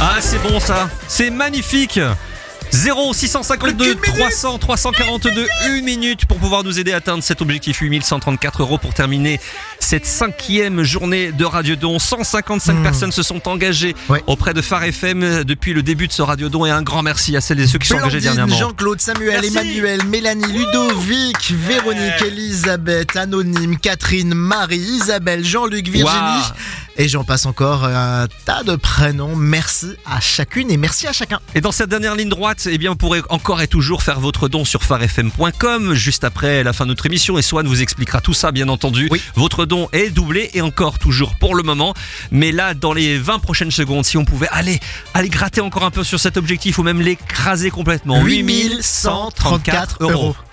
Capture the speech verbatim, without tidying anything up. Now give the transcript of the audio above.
Ah, c'est bon ça, c'est magnifique. zéro six cent cinquante-deux trois cents trois cent quarante-deux, une minute pour pouvoir nous aider à atteindre cet objectif. Huit mille cent trente-quatre euros pour terminer cette cinquième journée de Radiodon. cent cinquante-cinq mmh. personnes se sont engagées ouais. auprès de Phare F M depuis le début de ce Radiodon, et un grand merci à celles et ceux qui sont engagés dernièrement. Jean-Claude, Samuel, merci. Emmanuel, Mélanie, Ludovic, Véronique, ouais. Elisabeth, Anonyme, Catherine, Marie, Isabelle, Jean-Luc, Virginie wow. et j'en passe encore un tas de prénoms. Merci à chacune et merci à chacun. Et dans cette dernière ligne droite, eh bien, vous pourrez encore et toujours faire votre don sur phare f m point com juste après la fin de notre émission, et Swan vous expliquera tout ça, bien entendu. Oui. Votre don est doublé et encore toujours pour le moment. Mais là, dans les vingt prochaines secondes, si on pouvait aller, aller gratter encore un peu sur cet objectif ou même l'écraser complètement. huit mille cent trente-quatre euros.